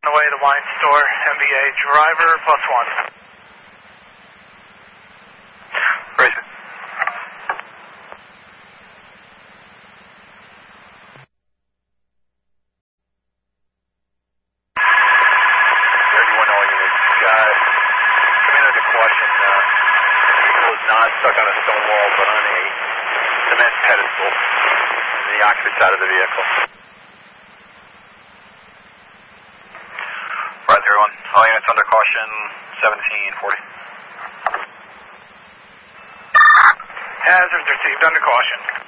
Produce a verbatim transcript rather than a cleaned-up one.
the way to wine store, M B A driver plus one. Racer. thirty-one all units. Uh, coming under caution, uh, vehicle is not stuck on a stone wall, but on a cement pedestal on the occupant side of the vehicle. Right, everyone. All units under caution, seventeen forty. Hazards received under caution.